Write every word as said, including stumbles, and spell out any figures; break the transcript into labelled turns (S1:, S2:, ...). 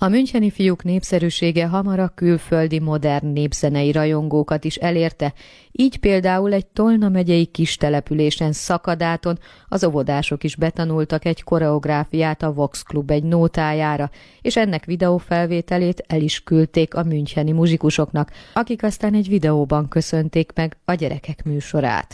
S1: A müncheni fiúk népszerűsége hamar a külföldi modern népzenei rajongókat is elérte, így például egy Tolna megyei kistelepülésen Szakadáton az óvodások is betanultak egy koreográfiát a Vox Klub egy nótájára, és ennek videófelvételét el is küldték a müncheni muzsikusoknak, akik aztán egy videóban köszönték meg a gyerekek műsorát.